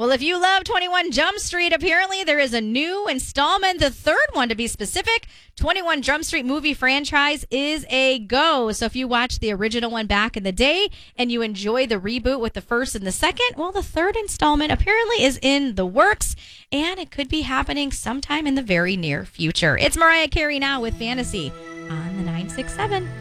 Well, if you love 21 Jump Street, apparently there is a new installment, the third one to be specific. 21 Jump Street movie franchise is a go. So if you watched the original one back in the day and you enjoy the reboot with the first and the second, well, the third installment apparently is in the works, and it could be happening sometime in the very near future. It's Mariah Carey now with Fantasy on the 967.